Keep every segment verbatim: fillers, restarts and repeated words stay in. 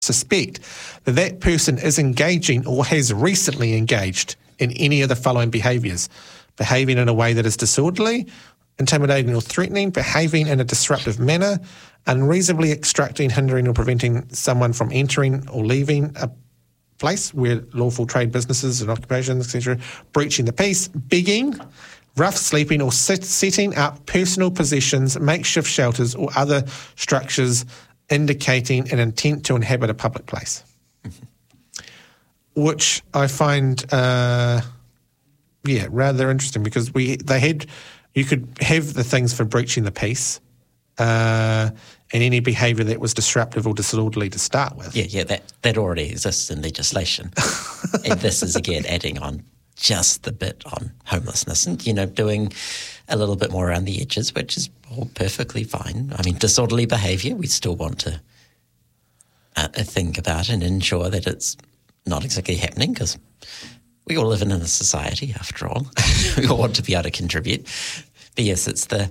suspect that that person is engaging or has recently engaged in any of the following behaviours: behaving in a way that is disorderly, intimidating or threatening, behaving in a disruptive manner, unreasonably obstructing, hindering or preventing someone from entering or leaving a place where lawful trade businesses and occupations, et cetera, breaching the peace, begging, rough sleeping or sit, setting up personal possessions, makeshift shelters or other structures indicating an intent to inhabit a public place. Mm-hmm. Which I find, uh, yeah, rather interesting, because we they had, you could have the things for breaching the peace, Uh, and any behaviour that was disruptive or disorderly to start with. Yeah, yeah, that, that already exists in legislation. And this is, again, adding on just the bit on homelessness and, you know, doing a little bit more around the edges, which is all perfectly fine. I mean, disorderly behaviour, we still want to uh, think about and ensure that it's not exactly happening, because we all live in a society, after all. We all want to be able to contribute. But yes, it's the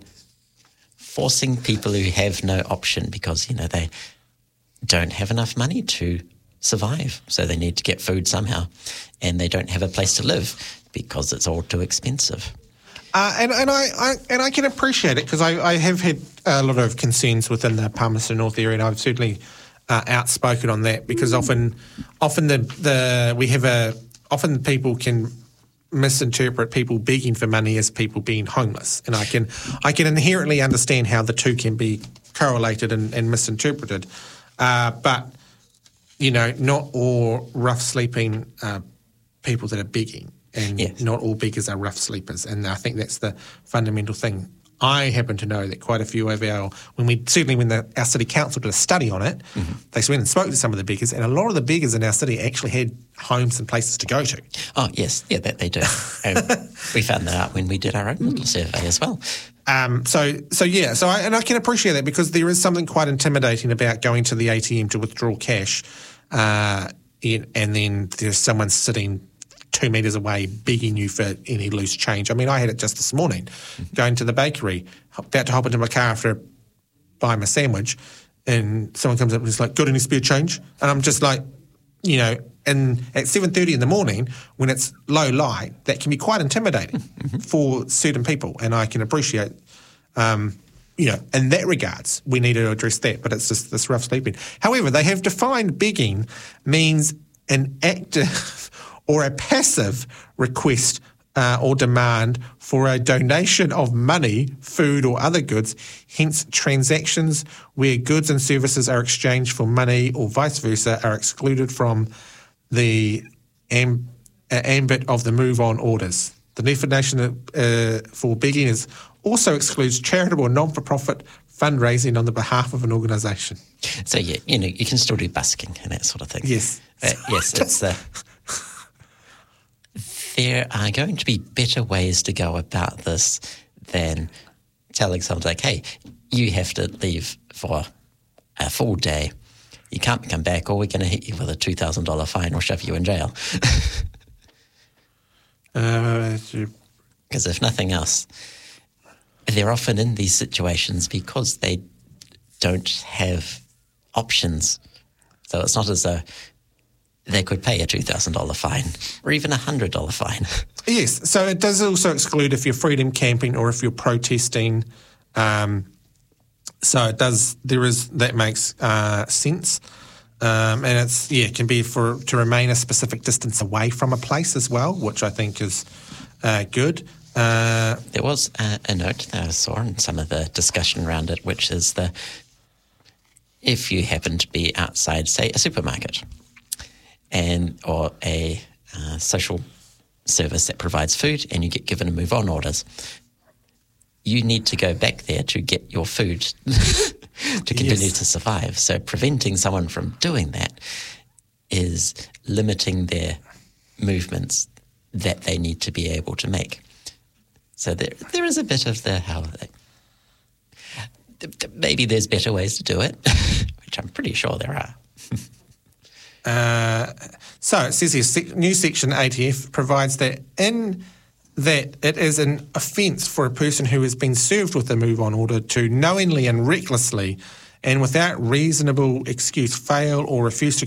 forcing people who have no option because, you know, they don't have enough money to survive. So they need to get food somehow, and they don't have a place to live because it's all too expensive. Uh, and and I, I and I can appreciate it, because I, I have had a lot of concerns within the Palmerston North area, and I've certainly uh, outspoken on that, because often often the, the we have a often people can misinterpret people begging for money as people being homeless, and I can I can inherently understand how the two can be correlated and, and misinterpreted, uh, but you know, not all rough sleeping uh, people that are begging, and yes. not all beggars are rough sleepers, and I think that's the fundamental thing. I happen to know that quite a few of our, when we certainly when the, our city council did a study on it, mm-hmm. they went and spoke to some of the beggars, and a lot of the beggars in our city actually had homes and places to go to. Oh yes, yeah, that they do. um, we found that out when we did our own little survey as well. Um, so, so yeah, so I, and I can appreciate that, because there is something quite intimidating about going to the A T M to withdraw cash, uh, in, and then there's someone sitting two metres away begging you for any loose change. I mean, I had it just this morning, mm-hmm. going to the bakery, about to hop into my car after buying my sandwich, and someone comes up and is like, got any spare change? And I'm just like, you know, and at seven thirty in the morning, when it's low light, that can be quite intimidating mm-hmm. for certain people, and I can appreciate, um, you know, in that regards, we need to address that, but it's just this rough sleeping. However, they have defined begging means an active or a passive request uh, or demand for a donation of money, food or other goods, hence transactions where goods and services are exchanged for money or vice versa are excluded from the amb- uh, ambit of the move-on orders. The definition uh, for begging is also excludes charitable or non-for-profit fundraising on the behalf of an organisation. So, yeah, you know, you can still do busking and that sort of thing. Yes. Uh, yes, it's the... There are going to be better ways to go about this than telling someone, like, hey, you have to leave for a full day. You can't come back, or we're going to hit you with a two thousand dollars fine or shove you in jail. Because uh, if nothing else, they're often in these situations because they don't have options. So it's not as though they could pay a two thousand dollars fine or even a one hundred dollars fine. Yes, so it does also exclude if you're freedom camping or if you're protesting. Um, so it does, there is, that makes uh, sense. Um, and it's, yeah, it can be for to remain a specific distance away from a place as well, which I think is uh, good. Uh, there was a, a note that I saw in some of the discussion around it, which is the, if you happen to be outside, say, a supermarket, and or a uh, social service that provides food, and you get given a move-on orders, you need to go back there to get your food to continue yes. to survive. So preventing someone from doing that is limiting their movements that they need to be able to make. So there, there is a bit of the how they, maybe there's better ways to do it, which I'm pretty sure there are. Uh, so it says here, new section A T F provides that in that it is an offence for a person who has been served with a move-on order to knowingly and recklessly and without reasonable excuse fail or refuse to